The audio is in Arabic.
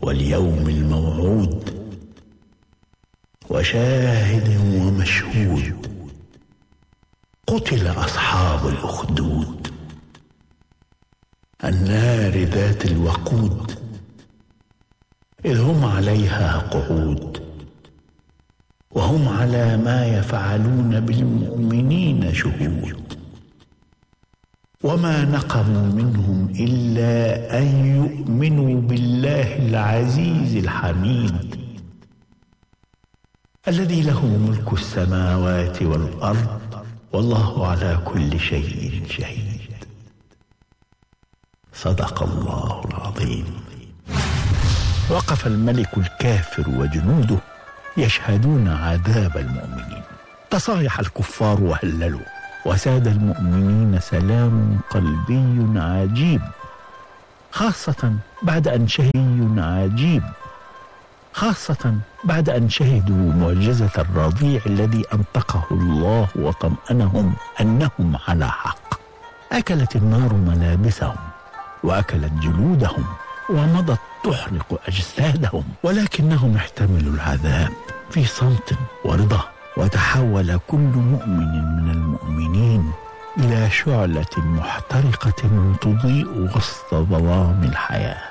واليوم الموعود وشاهد ومشهود. قتل أصحاب الأخدود، النار ذات الوقود، إذ هم عليها قعود، وهم على ما يفعلون بالمؤمنين شهود. وما نقموا منهم إلا أن يؤمنوا بالله العزيز الحميد الذي له ملك السماوات والأرض والله على كل شيء شهيد. صدق الله العظيم. وقف الملك الكافر وجنوده يشهدون عذاب المؤمنين. تصايح الكفار وهللوا، وساد المؤمنين سلام قلبي عجيب، خاصة بعد أن شهدوا معجزة الرضيع الذي أنطقه الله وطمأنهم أنهم على حق. أكلت النار ملابسهم وأكلت جلودهم ومضت تحرق أجسادهم، ولكنهم احتملوا العذاب في صمت ورضا. وتحول كل مؤمن من المؤمنين إلى شعلة محترقة تضيء وسط ظلام الحياة.